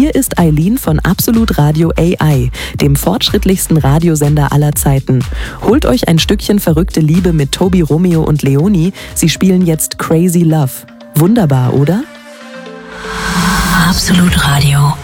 Hier ist Eileen von Absolut Radio AI, dem fortschrittlichsten Radiosender aller Zeiten. Holt euch ein Stückchen verrückte Liebe mit Tobi, Romeo und Leonie. Sie spielen jetzt Crazy Love. Wunderbar, oder? Absolut Radio.